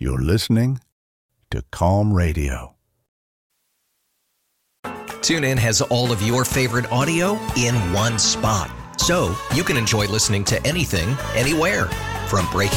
You're listening to Calm Radio. TuneIn has all of your favorite audio in one spot, so you can enjoy listening to anything, anywhere. From breaking